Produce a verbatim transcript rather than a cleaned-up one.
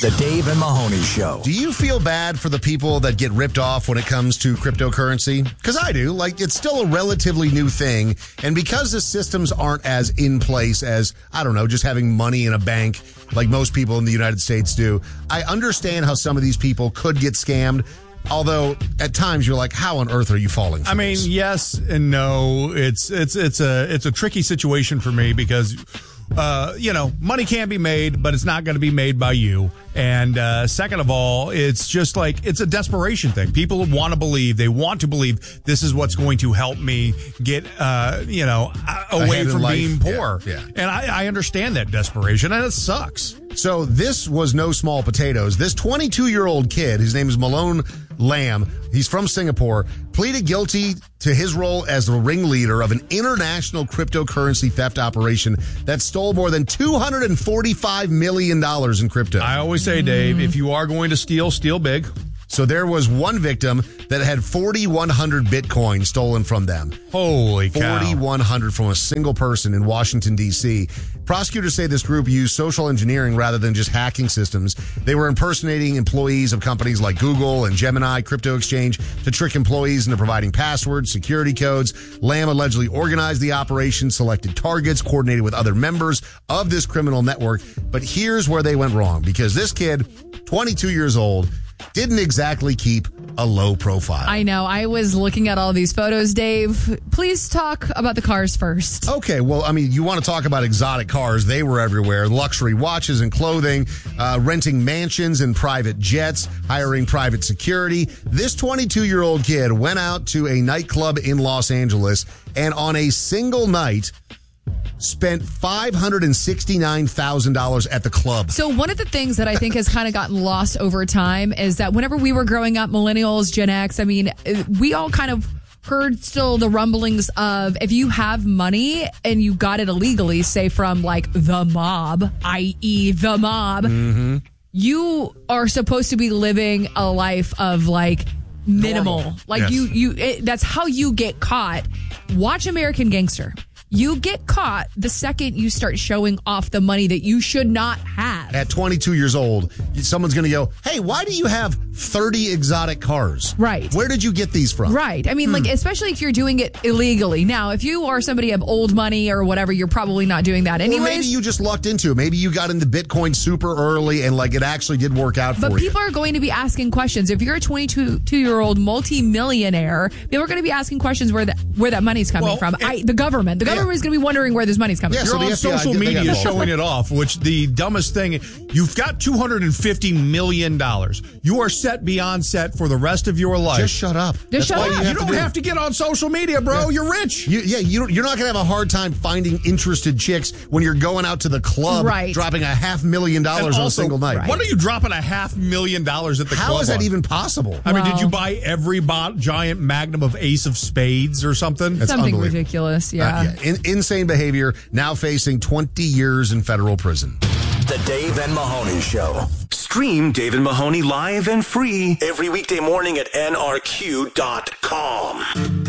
The Dave and Mahoney Show. Do you feel bad for the people that get ripped off when it comes to cryptocurrency? Because I do. Like, it's still a relatively new thing. And because the systems aren't as in place as, I don't know, just having money in a bank like most people in the United States do, I understand how some of these people could get scammed. Although at times you're like, how on earth are you falling for I mean, this? yes and no. It's it's it's a it's a tricky situation for me because uh, you know, money can be made, but it's not going to be made by you. And uh, second of all, it's just like it's a desperation thing. People want to believe, they want to believe this is what's going to help me get, uh, you know, away Ahead in from life. being poor. Yeah, yeah. And I, I understand that desperation, and it sucks. So this was no small potatoes. This twenty-two-year-old kid, his name is Malone Lam, he's from Singapore, pleaded guilty to his role as the ringleader of an international cryptocurrency theft operation that stole more than two hundred forty-five million dollars in crypto. I always say, Dave, if you are going to steal, steal big. So there was one victim that had forty-one hundred Bitcoin stolen from them. Holy cow. forty-one hundred from a single person in Washington, D C. Prosecutors say this group used social engineering rather than just hacking systems. They were impersonating employees of companies like Google and Gemini Crypto Exchange to trick employees into providing passwords, security codes. Lam allegedly organized the operation, selected targets, coordinated with other members of this criminal network. But here's where they went wrong, because this kid, twenty-two years old, didn't exactly keep a low profile. I know. I was looking at all these photos, Dave. Please talk about the cars first. Okay, well, I mean, you want to talk about exotic cars. They were everywhere. Luxury watches and clothing, uh, renting mansions and private jets, hiring private security. This twenty-two-year-old kid went out to a nightclub in Los Angeles and on a single night spent five hundred sixty-nine thousand dollars at the club. So one of the things that I think has kind of gotten lost over time is that whenever we were growing up, millennials, Gen X, I mean, we all kind of heard still the rumblings of if you have money and you got it illegally, say from like the mob, that is the mob, mm-hmm. you are supposed to be living a life of like minimal. Normal. Like Yes. you, you, it, that's how you get caught. Watch American Gangster. You get caught the second you start showing off the money that you should not have. At twenty-two years old, someone's going to go, hey, why do you have thirty exotic cars? Right. Where did you get these from? Right. I mean, Hmm. like, especially if you're doing it illegally. Now, if you are somebody of old money or whatever, you're probably not doing that anyways. Or maybe you just lucked into it. Maybe you got into Bitcoin super early and like it actually did work out But for you. people are going to be asking questions. If you're a twenty-two-year-old multi-millionaire, people are going to be asking questions where that where that money's coming Well, from. it- I, the government. The government Yeah. is going to be wondering where this money's coming Yeah, from. so You're the on F B I, social they got media involved. showing it off, which the dumbest thing, you've got two hundred fifty million dollars. You are set beyond set for the rest of your life. Just shut up. That's shut all up. You, You You have don't to do. have to get on social media, bro. You're rich. You, yeah, you don't, you're not going to have a hard time finding interested chicks when you're going out to the club, Right. dropping a half million And dollars on a also, single night. What are you dropping a half million dollars at the How club is that on? even possible? I mean, did Well- you buy every bo- giant magnum of Ace of Spades or something? That's Something unbelievable. ridiculous. Yeah. Uh, yeah. In, insane behavior, now facing twenty years in federal prison. The Dave and Mahoney Show. Stream Dave and Mahoney live and free every weekday morning at N R Q dot com.